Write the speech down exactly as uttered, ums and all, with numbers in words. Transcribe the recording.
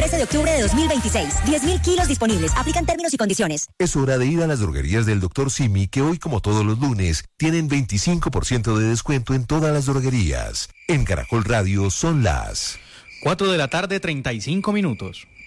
trece de octubre de dos mil veintiséis. diez mil kilos disponibles. Aplican términos y condiciones. Es hora de ir a las droguerías del doctor Simi, que hoy, como todos los lunes, tienen veinticinco por ciento de descuento en todas las droguerías. En Caracol Radio son las cuatro de la tarde, treinta y cinco minutos.